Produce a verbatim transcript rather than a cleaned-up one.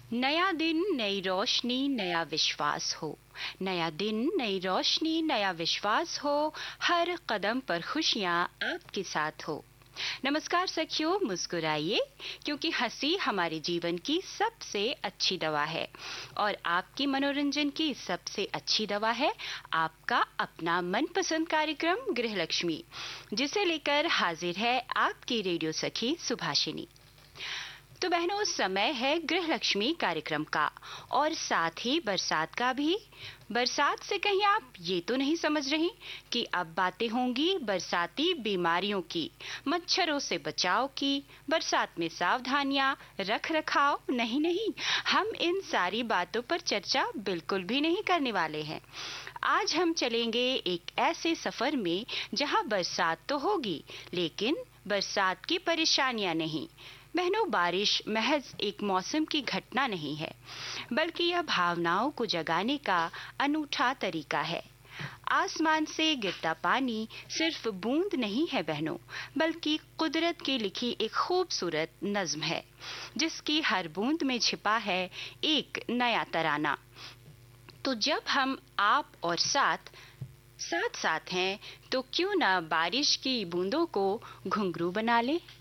नया दिन नई रोशनी नया विश्वास हो। नया दिन नई रोशनी नया विश्वास हो। हर कदम पर खुशियाँ आपके साथ हो। नमस्कार सखियों, मुस्कुराइए क्योंकि हंसी हमारे जीवन की सबसे अच्छी दवा है और आपके मनोरंजन की सबसे अच्छी दवा है आपका अपना मनपसंद कार्यक्रम गृहलक्ष्मी, जिसे लेकर हाजिर है आपकी रेडियो सखी सुभाषिनी। तो बहनों, समय है गृहलक्ष्मी कार्यक्रम का और साथ ही बरसात का भी। बरसात से कहीं आप ये तो नहीं समझ रही कि अब बातें होंगी बरसाती बीमारियों की, मच्छरों से बचाव की, बरसात में सावधानियां, रख रखाव। नहीं नहीं, हम इन सारी बातों पर चर्चा बिल्कुल भी नहीं करने वाले हैं। आज हम चलेंगे एक ऐसे सफर में जहां बरसात तो होगी लेकिन बरसात की परेशानियां नहीं। बहनों, बारिश महज एक मौसम की घटना नहीं है, बल्कि यह भावनाओं को जगाने का अनूठा तरीका है। आसमान से गिरता पानी सिर्फ बूंद नहीं है बहनों, बल्कि कुदरत की लिखी एक खूबसूरत नज्म है, जिसकी हर बूंद में छिपा है एक नया तराना। तो जब हम आप और साथ साथ साथ हैं, तो क्यों ना बारिश की बूंदों को घुंघरू बना ले।